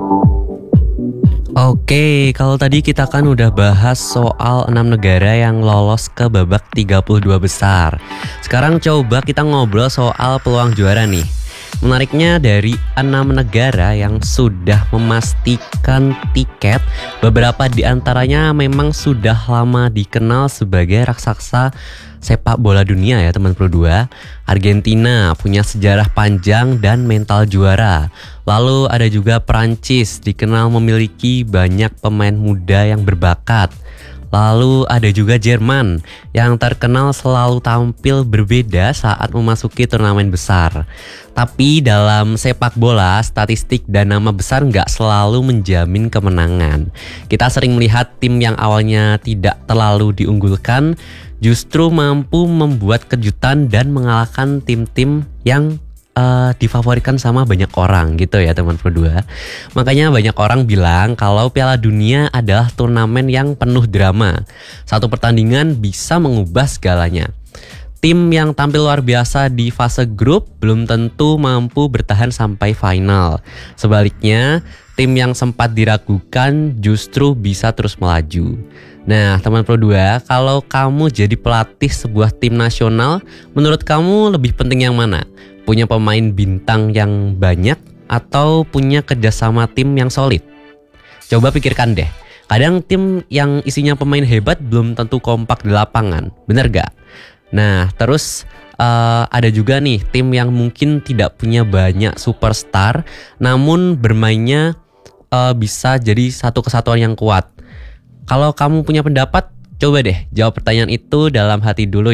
Oke, kalau tadi kita kan udah bahas soal 6 negara yang lolos ke babak 32 besar. Sekarang coba kita ngobrol soal peluang juara nih. Menariknya dari 6 negara yang sudah memastikan tiket, beberapa di antaranya memang sudah lama dikenal sebagai raksasa sepak bola dunia ya teman Pro 2. Argentina punya sejarah panjang dan mental juara. Lalu ada juga Prancis, dikenal memiliki banyak pemain muda yang berbakat. Lalu ada juga Jerman yang terkenal selalu tampil berbeda saat memasuki turnamen besar. Tapi dalam sepak bola, statistik dan nama besar nggak selalu menjamin kemenangan. Kita sering melihat tim yang awalnya tidak terlalu diunggulkan justru mampu membuat kejutan dan mengalahkan tim-tim yang difavoritkan sama banyak orang gitu ya teman Pro 2. Makanya banyak orang bilang kalau Piala Dunia adalah turnamen yang penuh drama. Satu pertandingan bisa mengubah segalanya. Tim yang tampil luar biasa di fase grup belum tentu mampu bertahan sampai final. Sebaliknya, tim yang sempat diragukan justru bisa terus melaju. Nah, teman Pro 2, kalau kamu jadi pelatih sebuah tim nasional, menurut kamu lebih penting yang mana? Punya pemain bintang yang banyak atau punya kerjasama tim yang solid? Coba pikirkan deh. Kadang tim yang isinya pemain hebat belum tentu kompak di lapangan, bener gak? Nah, terus ada juga nih tim yang mungkin tidak punya banyak superstar, namun bermainnya bisa jadi satu kesatuan yang kuat. Kalau kamu punya pendapat, coba deh jawab pertanyaan itu dalam hati dulu.